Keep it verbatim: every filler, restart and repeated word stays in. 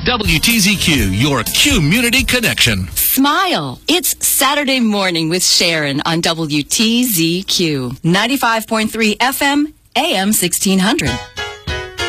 W T Z Q, your community connection. Smile. It's Saturday Morning with Sharon on W T Z Q. ninety-five point three F M, A M sixteen hundred.